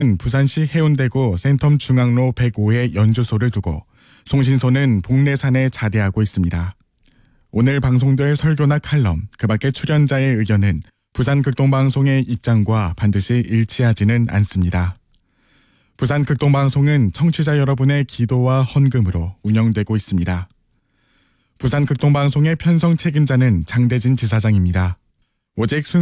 부산시 해운대구 센텀 중앙로 105에 연주소를 두고 송신소는 복례산에 자리하고 있습니다. 오늘 방송될 설교나 칼럼, 그 밖의 출연자의 의견은 부산극동방송의 입장과 반드시 일치하지는 않습니다. 부산극동방송은 청취자 여러분의 기도와 헌금으로 운영되고 있습니다. 부산극동방송의 편성 책임자는 장대진 지사장입니다. 오직